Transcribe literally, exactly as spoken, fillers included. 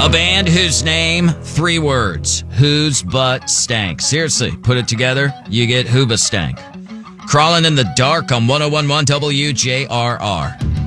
A band whose name, three words. Whose butt stank. Seriously, put it together, you get Hoobastank. Crawling in the Dark on one oh one point one W J R R.